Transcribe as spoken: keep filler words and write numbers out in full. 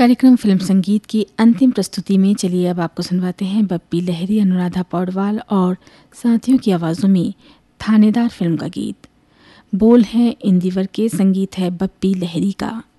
कार्यक्रम फिल्म संगीत की अंतिम प्रस्तुति में चलिए अब आपको सुनवाते हैं बप्पी लहरी, अनुराधा पौडवाल और साथियों की आवाज़ों में थानेदार फिल्म का गीत। बोल है इंदिवर के, संगीत है बप्पी लहरी का।